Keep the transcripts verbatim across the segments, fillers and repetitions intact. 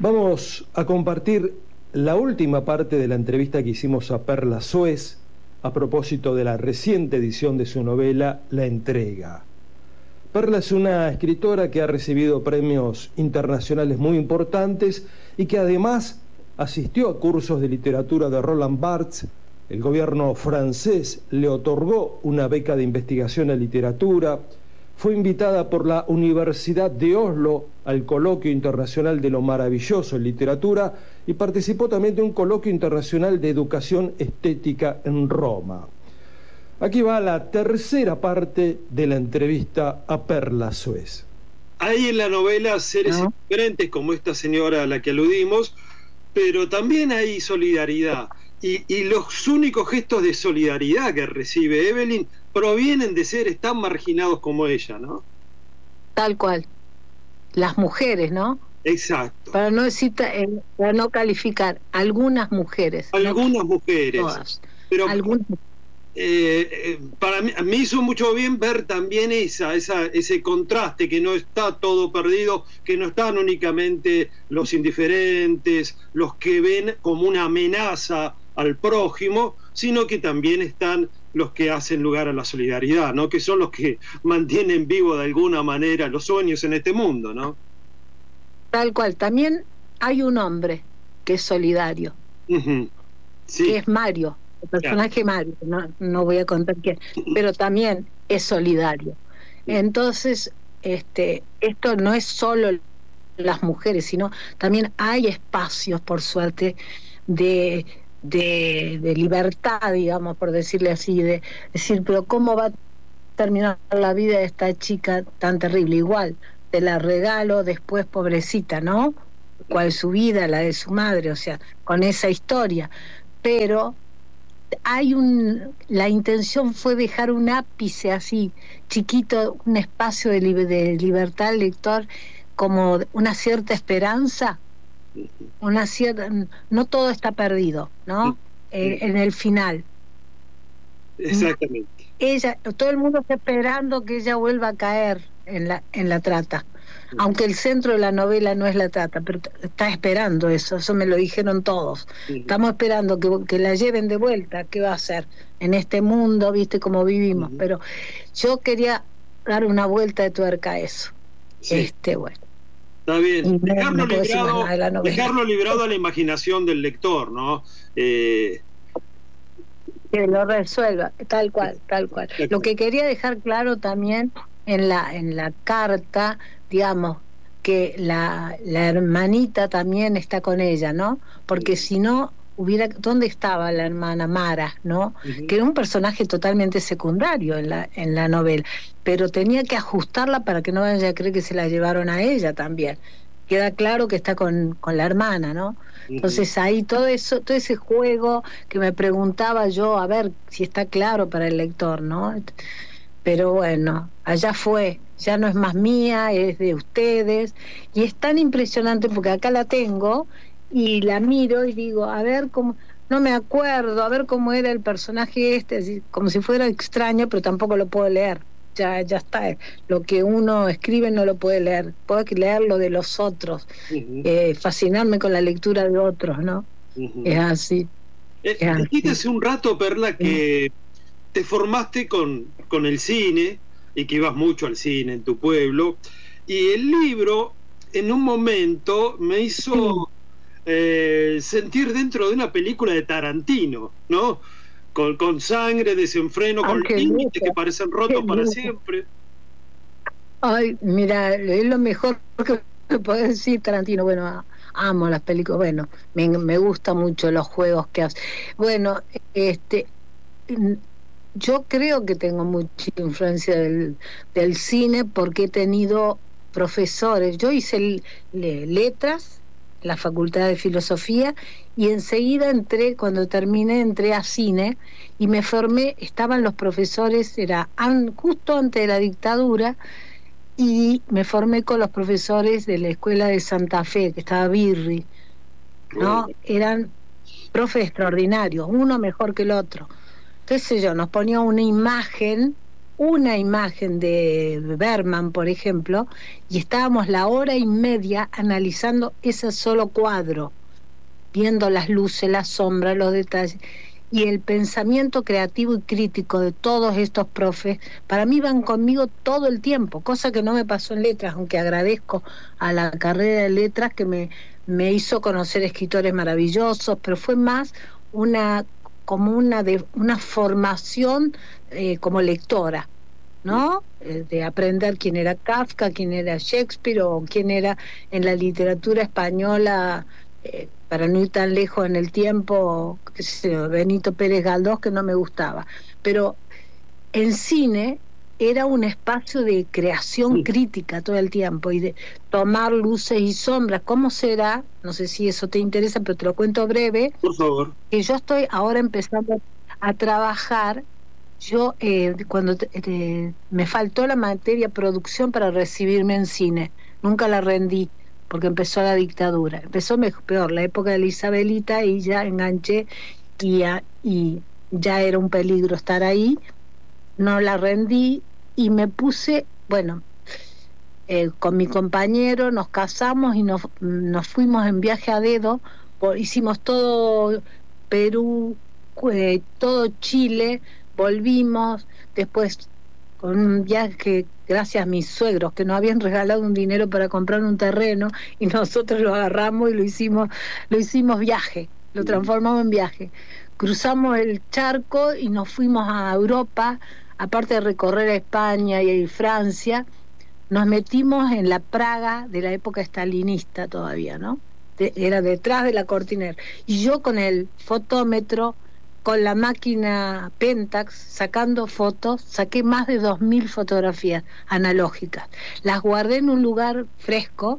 Vamos a compartir la última parte de la entrevista que hicimos a Perla Soez a propósito de la reciente edición de su novela La Entrega. Perla es una escritora que ha recibido premios internacionales muy importantes y que además asistió a cursos de literatura de Roland Barthes. El gobierno francés le otorgó una beca de investigación en literatura. Fue invitada por la Universidad de Oslo al Coloquio Internacional de lo Maravilloso en Literatura y participó también de un Coloquio Internacional de Educación Estética en Roma. Aquí va la tercera parte de la entrevista a Perla Soez. Hay en la novela seres ¿no? diferentes, como esta señora a la que aludimos, pero también hay solidaridad. Y, y los únicos gestos de solidaridad que recibe Evelyn provienen de seres tan marginados como ella, ¿no? Tal cual. Las mujeres, ¿no? Exacto. Para no decir, eh, para no calificar, algunas mujeres. Algunas no, mujeres. Todas. Pero algunas. Eh, eh, para mí me hizo mucho bien ver también esa, esa, ese contraste, que no está todo perdido, que no están únicamente los indiferentes, los que ven como una amenaza al prójimo, sino que también están los que hacen lugar a la solidaridad, ¿no? Que son los que mantienen vivo de alguna manera los sueños en este mundo, ¿no? Tal cual. También hay un hombre que es solidario, uh-huh. Sí. Que es Mario, el personaje claro. Mario, no, no voy a contar quién, pero también es solidario. Entonces, este, esto no es solo las mujeres, sino también hay espacios, por suerte, de De, de libertad, digamos, por decirle así, de decir, pero ¿cómo va a terminar la vida de esta chica tan terrible? Igual, te la regalo después, pobrecita, ¿no? ¿Cuál es su vida, la de su madre? O sea, con esa historia. Pero hay un... La intención fue dejar un ápice así, chiquito, un espacio de, li- de libertad al lector, como una cierta esperanza. Una cierta, no todo está perdido, ¿no? Eh, en el final. Exactamente. Ella, todo el mundo está esperando que ella vuelva a caer en la en la trata. Aunque el centro de la novela no es la trata, pero está esperando eso, eso me lo dijeron todos. Estamos esperando que, que la lleven de vuelta, ¿qué va a hacer en este mundo, viste cómo vivimos? Pero yo quería dar una vuelta de tuerca a eso. Sí. Este, bueno. Está bien, dejarlo, no librado, de dejarlo librado a la imaginación del lector, ¿no? Eh... Que lo resuelva, tal cual, tal cual. Lo que quería dejar claro también en la en la carta, digamos, que la, la hermanita también está con ella, ¿no? Porque si no, hubiera... ¿Dónde estaba la hermana Mara, no? Uh-huh. Que era un personaje totalmente secundario en la, en la novela, pero tenía que ajustarla para que no vaya a creer que se la llevaron a ella también. Queda claro que está con, con la hermana, ¿no? Uh-huh. Entonces ahí todo eso, todo ese juego que me preguntaba yo, a ver si está claro para el lector, ¿no? Pero bueno, allá fue, ya no es más mía, es de ustedes, y es tan impresionante porque acá la tengo y la miro y digo, a ver cómo, no me acuerdo, a ver cómo era el personaje este, así, como si fuera extraño, pero tampoco lo puedo leer, ya, ya está, lo que uno escribe no lo puede leer, puedo leer lo de los otros, uh-huh. eh, fascinarme con la lectura de otros, ¿no? Uh-huh. Es así. Eh, es así. Dijiste hace un rato, Perla, que uh-huh. te formaste con, con el cine y que ibas mucho al cine en tu pueblo, y el libro en un momento me hizo... Uh-huh. Eh, sentir dentro de una película de Tarantino, ¿no? Con, con sangre, desenfreno, con límites que parecen rotos para siempre. Ay, mira, es lo mejor que puedo decir Tarantino. Bueno, amo las películas, bueno, me, me gustan mucho los juegos que hace. Bueno, este, yo creo que tengo mucha influencia del, del cine porque he tenido profesores. Yo hice le, letras la Facultad de Filosofía y enseguida entré, cuando terminé entré a cine y me formé, estaban los profesores, era an, justo antes de la dictadura, y me formé con los profesores de la Escuela de Santa Fe, que estaba Birri, ¿no? Eran profes extraordinarios, uno mejor que el otro. Qué sé yo, nos ponía una imagen una imagen de Bergman, por ejemplo, y estábamos la hora y media analizando ese solo cuadro, viendo las luces, las sombras, los detalles. Y el pensamiento creativo y crítico de todos estos profes, para mí van conmigo todo el tiempo, cosa que no me pasó en letras, aunque agradezco a la carrera de letras que me, me hizo conocer escritores maravillosos, pero fue más una como una, de, una formación eh, como lectora, ¿no? Eh, de aprender quién era Kafka, quién era Shakespeare o quién era en la literatura española, eh, para no ir tan lejos en el tiempo, qué sé yo, Benito Pérez Galdós, que no me gustaba. Pero en cine era un espacio de creación Sí. crítica todo el tiempo y de tomar luces y sombras. ¿Cómo será? No sé si eso te interesa, pero te lo cuento breve. Por favor. Que yo estoy ahora empezando a trabajar. Yo, eh, cuando te, te, me faltó la materia producción para recibirme en cine, nunca la rendí, porque empezó la dictadura. Empezó mejor, peor, la época de la Isabelita, y ya enganché, y, a, y ya era un peligro estar ahí. No la rendí, y me puse, bueno, eh, con mi compañero nos casamos y nos, nos fuimos en viaje a dedo, por, hicimos todo Perú, eh, todo Chile, volvimos, después con un viaje, gracias a mis suegros, que nos habían regalado un dinero para comprar un terreno, y nosotros lo agarramos y lo hicimos, lo hicimos viaje, lo transformamos en viaje. Cruzamos el charco y nos fuimos a Europa, aparte de recorrer España y Francia, nos metimos en la Praga de la época estalinista todavía, ¿no? De, era detrás de la cortina. Y yo con el fotómetro, con la máquina Pentax, sacando fotos, saqué más de dos mil fotografías analógicas. Las guardé en un lugar fresco,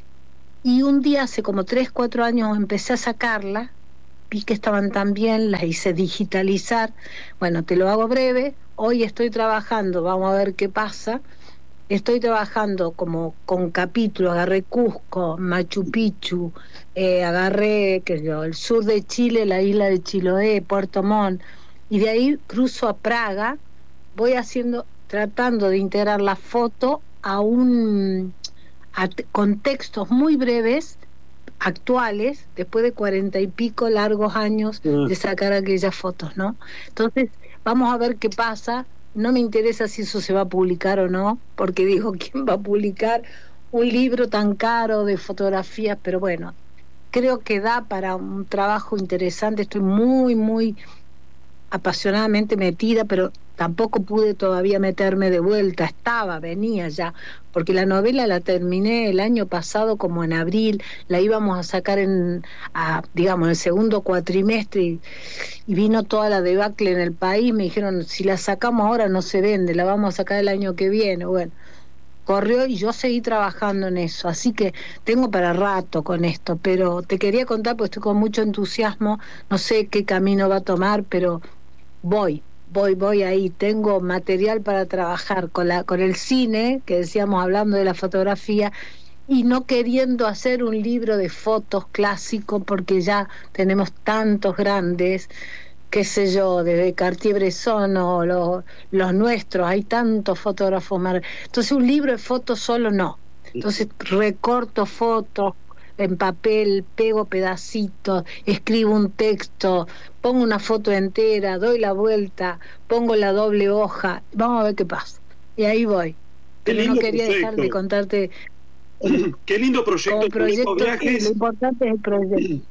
y un día, hace como tres, cuatro años, empecé a sacarlas, vi que estaban tan bien, las hice digitalizar. Bueno, te lo hago breve. Hoy estoy trabajando, vamos a ver qué pasa. Estoy trabajando como con capítulos, agarré Cusco, Machu Picchu, eh, agarré qué sé yo, el sur de Chile, la isla de Chiloé, Puerto Montt, y de ahí cruzo a Praga, voy haciendo, tratando de integrar la foto a un a t- con textos muy breves, actuales, después de cuarenta y pico largos años de sacar aquellas fotos, ¿no? Entonces, vamos a ver qué pasa. No me interesa si eso se va a publicar o no, porque digo, ¿quién va a publicar un libro tan caro de fotografías? Pero bueno, creo que da para un trabajo interesante. Estoy muy, muy apasionadamente metida, pero tampoco pude todavía meterme de vuelta. Estaba, venía ya, porque la novela la terminé el año pasado, como en abril, la íbamos a sacar en, a, digamos, en el segundo cuatrimestre, y, y vino toda la debacle en el país. Me dijeron, si la sacamos ahora no se vende, la vamos a sacar el año que viene. Bueno, corrió y yo seguí trabajando en eso, así que tengo para rato con esto, pero te quería contar porque estoy con mucho entusiasmo. No sé qué camino va a tomar, pero voy, voy, voy ahí. Tengo material para trabajar con la, con el cine, que decíamos, hablando de la fotografía, y no queriendo hacer un libro de fotos clásico, porque ya tenemos tantos grandes, qué sé yo, desde Cartier-Bresson o lo, los nuestros, hay tantos fotógrafos mar... Entonces un libro de fotos solo no. Entonces recorto fotos en papel, pego pedacitos, escribo un texto, pongo una foto entera, doy la vuelta, pongo la doble hoja, vamos a ver qué pasa. Y ahí voy. Pero no quería proyecto. dejar de contarte. Eh, qué lindo proyecto, como proyecto, viajes. Lo importante es el proyecto.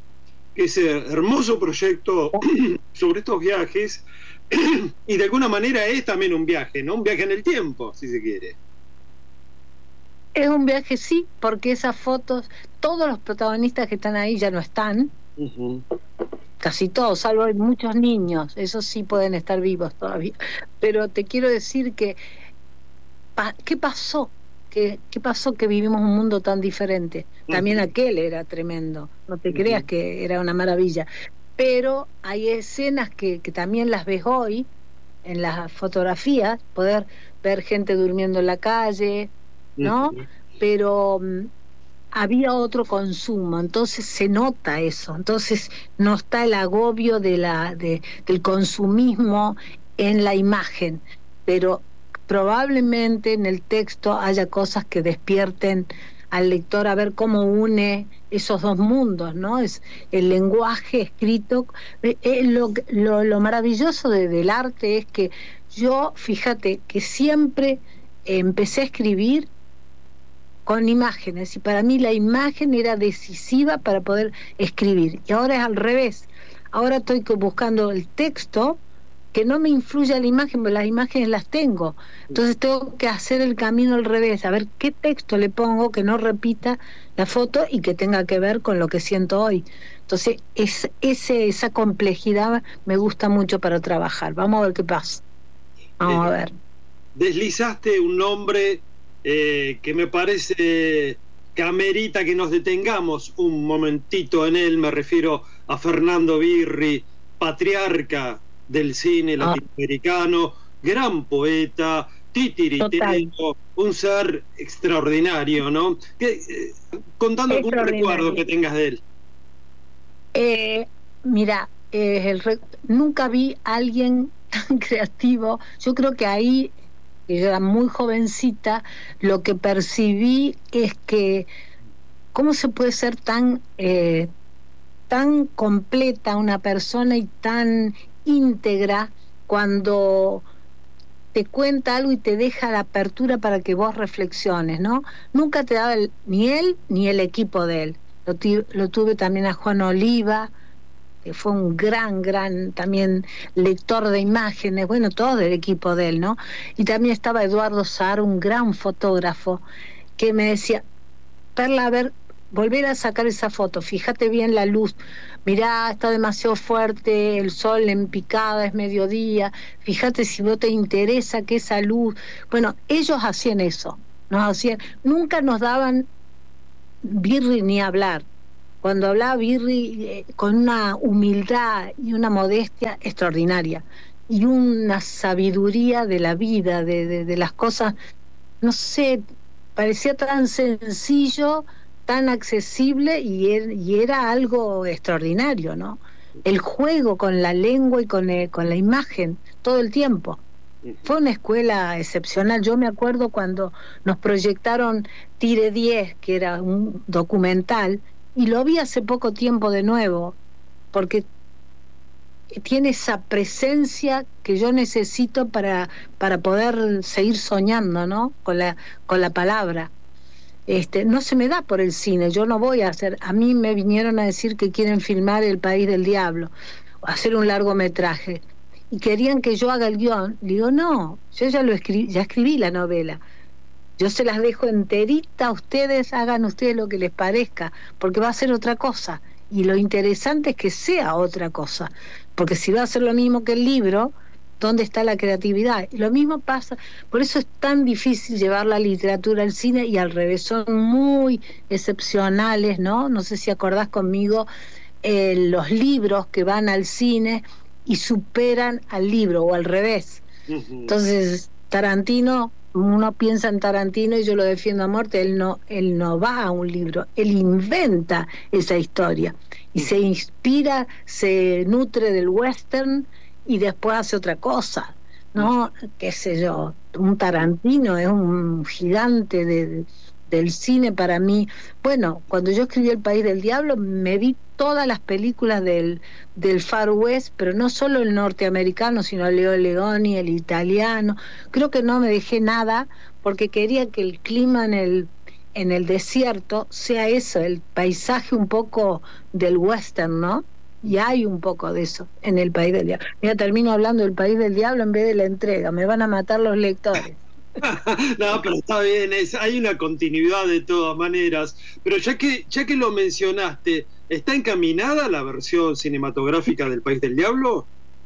Ese hermoso proyecto sobre estos viajes, y de alguna manera es también un viaje, ¿no? Un viaje en el tiempo, si se quiere. Es un viaje, sí, porque esas fotos, todos los protagonistas que están ahí ya no están, uh-huh. Casi todos, salvo hay muchos niños, esos sí pueden estar vivos todavía. Pero te quiero decir que, pa, ¿qué pasó? ¿Qué, ¿Qué pasó que vivimos un mundo tan diferente? También uh-huh. Aquel era tremendo, no te uh-huh. creas que era una maravilla. Pero hay escenas que, que también las ves hoy en las fotografías, poder ver gente durmiendo en la calle, ¿no? Uh-huh. Pero um, había otro consumo, entonces se nota eso, entonces no está el agobio de la de, del consumismo en la imagen, pero probablemente en el texto haya cosas que despierten al lector a ver cómo une esos dos mundos, ¿no? Es el lenguaje escrito. Eh, eh, lo, lo, lo maravilloso de, del arte es que yo, fíjate, que siempre empecé a escribir con imágenes, y para mí la imagen era decisiva para poder escribir, y ahora es al revés. Ahora estoy buscando el texto que no me influya la imagen, porque las imágenes las tengo, entonces tengo que hacer el camino al revés, a ver qué texto le pongo que no repita la foto y que tenga que ver con lo que siento hoy. Entonces es, ese, esa complejidad me gusta mucho para trabajar. Vamos a ver qué pasa. Vamos eh, a ver. Deslizaste un nombre eh, que me parece que amerita que nos detengamos un momentito en él. Me refiero a Fernando Birri, patriarca del cine latinoamericano, ah. gran poeta, titiritero, un ser extraordinario, ¿no? Que, eh, contando algún recuerdo que tengas de él. Eh, mira, eh, el re... nunca vi a alguien tan creativo. Yo creo que ahí, yo era muy jovencita, lo que percibí es que cómo se puede ser tan eh, tan completa una persona y tan íntegra cuando te cuenta algo y te deja la apertura para que vos reflexiones, ¿no? Nunca te daba el, ni él ni el equipo de él. Lo, lo tuve también a Juan Oliva, que fue un gran, gran también lector de imágenes, bueno, todo del equipo de él, ¿no? Y también estaba Eduardo Saar, un gran fotógrafo, que me decía, Perla, a ver, volver a sacar esa foto, fíjate bien la luz, mirá, está demasiado fuerte, el sol en picada, es mediodía, fíjate si no te interesa que esa luz... Bueno, ellos hacían eso, nos hacían, nunca nos daban Birri ni hablar. Cuando hablaba Birri eh, con una humildad y una modestia extraordinaria, y una sabiduría de la vida, de, de, de las cosas, no sé, parecía tan sencillo, tan accesible, y, er, y era algo extraordinario, ¿no? El juego con la lengua y con, el, con la imagen todo el tiempo. Fue una escuela excepcional. Yo me acuerdo cuando nos proyectaron Tire diez, que era un documental, y lo vi hace poco tiempo de nuevo, porque tiene esa presencia que yo necesito para, para poder seguir soñando, ¿no? Con la, con la palabra. Este, no se me da por el cine, yo no voy a hacer, a mí me vinieron a decir que quieren filmar El País del Diablo, hacer un largometraje, y querían que yo haga el guión. Digo, no, yo ya lo escribí, ya escribí la novela, yo se las dejo enterita a ustedes, hagan ustedes lo que les parezca, porque va a ser otra cosa, y lo interesante es que sea otra cosa, porque si va a ser lo mismo que el libro, ¿dónde está la creatividad? Y lo mismo pasa, por eso es tan difícil llevar la literatura al cine, y al revés, son muy excepcionales, ¿no? No sé si acordás conmigo, eh, los libros que van al cine y superan al libro, o al revés. Uh-huh. Entonces, Tarantino, uno piensa en Tarantino y yo lo defiendo a muerte, él no, él no va a un libro, él inventa esa historia, y uh-huh. se inspira, se nutre del western, y después hace otra cosa, ¿no? Qué sé yo, un Tarantino es un gigante de, del cine para mí. Bueno, cuando yo escribí El País del Diablo, me vi todas las películas del, del Far West, pero no solo el norteamericano, sino Leo Leoni, el italiano. Creo que no me dejé nada, porque quería que el clima en el, en el desierto sea eso, el paisaje un poco del western, ¿no? Y hay un poco de eso en El País del Diablo. Mira, termino hablando del País del Diablo en vez de la entrega. Me van a matar los lectores. No, pero está bien, es, hay una continuidad de todas maneras. Pero ya que, ya que lo mencionaste, ¿está encaminada la versión cinematográfica del País del Diablo?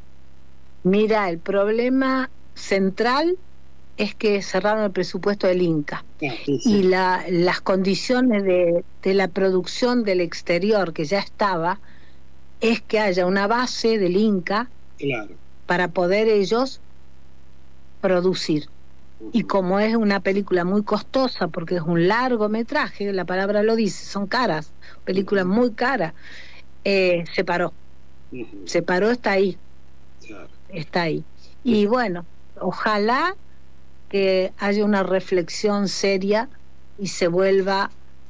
Mira, el problema central es que cerraron el presupuesto del Inca. Ah, sí, sí. Y la, las condiciones de, de la producción del exterior, que ya estaba, es que haya una base del Inca, claro, para poder ellos producir. Uh-huh. Y como es una película muy costosa, porque es un largometraje, la palabra lo dice, son caras, películas uh-huh. muy caras, eh, se paró. Uh-huh. Se paró, está ahí. Claro. Está ahí. Y bueno, ojalá que haya una reflexión seria y se vuelva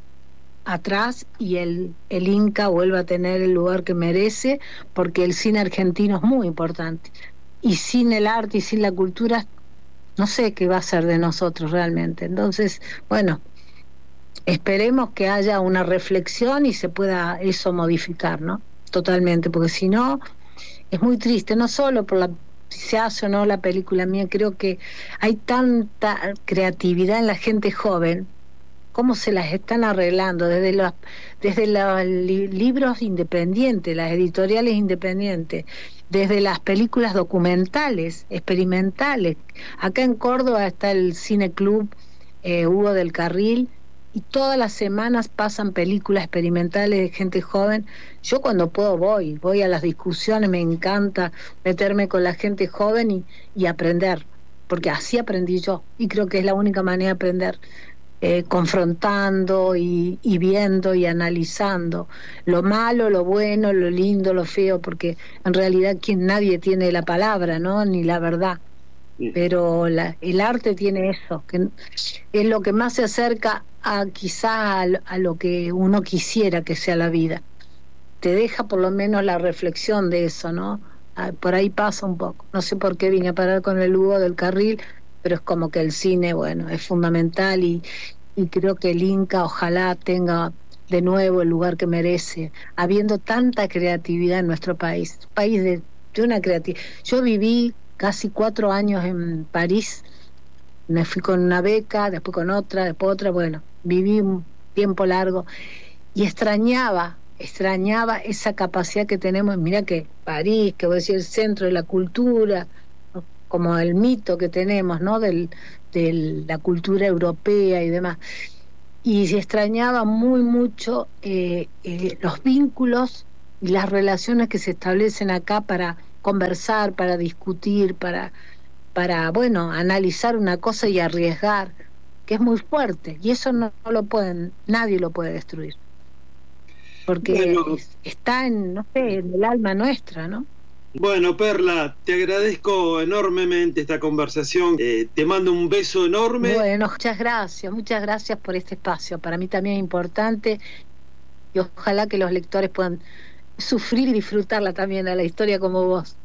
atrás y el, el Inca vuelva a tener el lugar que merece, porque el cine argentino es muy importante. Y sin el arte y sin la cultura, no sé qué va a ser de nosotros realmente. Entonces, bueno, esperemos que haya una reflexión y se pueda eso modificar, ¿no? Totalmente, porque si no, es muy triste, no solo por la si se hace o no la película mía, creo que hay tanta creatividad en la gente joven, cómo se las están arreglando desde los, desde los li- libros independientes, las editoriales independientes, desde las películas documentales, experimentales. Acá en Córdoba está el Cine Club eh, Hugo del Carril, y todas las semanas pasan películas experimentales de gente joven. Yo cuando puedo voy, voy a las discusiones, me encanta meterme con la gente joven y, y aprender, porque así aprendí yo, y creo que es la única manera de aprender, eh, confrontando y, y viendo y analizando lo malo, lo bueno, lo lindo, lo feo, porque en realidad quien nadie tiene la palabra, ¿no? Ni la verdad. Pero la, el arte tiene eso, que es lo que más se acerca a quizá a, lo- a lo que uno quisiera que sea la vida. Te deja por lo menos la reflexión de eso, ¿no? Ah, por ahí pasa un poco. No sé por qué vine a parar con el Hugo del Carril, pero es como que el cine, bueno, es fundamental y, y creo que el Inca ojalá tenga de nuevo el lugar que merece, habiendo tanta creatividad en nuestro país, un país de, de una creatividad. Yo viví casi cuatro años en París, me fui con una beca, después con otra, después otra, bueno, viví un tiempo largo y extrañaba, extrañaba esa capacidad que tenemos. Mira que París, que voy a decir el centro de la cultura, ¿no? Como el mito que tenemos, ¿no? Del, de la cultura europea y demás. Y se extrañaba muy mucho eh, eh, los vínculos y las relaciones que se establecen acá para conversar, para discutir, para, para bueno, analizar una cosa y arriesgar, que es muy fuerte, y eso no, no lo pueden, nadie lo puede destruir, porque Bueno, es- está en, no sé, en el alma nuestra, ¿no? bueno, Perla, te agradezco enormemente esta conversación. Eh, te mando un beso enorme. Bueno, muchas gracias, muchas gracias por este espacio, para mí también es importante, y ojalá que los lectores puedan sufrir y disfrutarla también a la historia como vos.